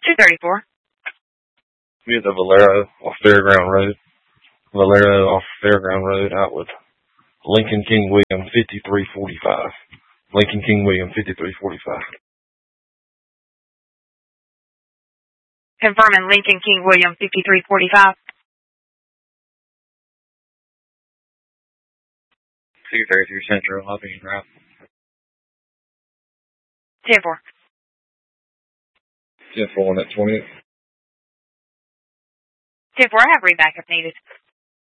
234. Via the Valero off Fairground Road. Valero off Fairground Road out with Lincoln King William 5345. Lincoln King William 5345. Confirming Lincoln King William 5345. 233 Central, Lobbying Drive. 10-4. 10-4 on that 20th. 10-4, I have read back if needed.